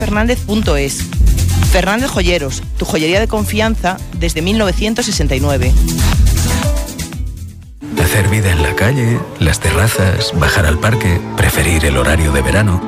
Fernández.es. Fernández Joyeros, tu joyería de confianza desde 1969. Hacer vida en la calle, las terrazas, bajar al parque, preferir el horario de verano.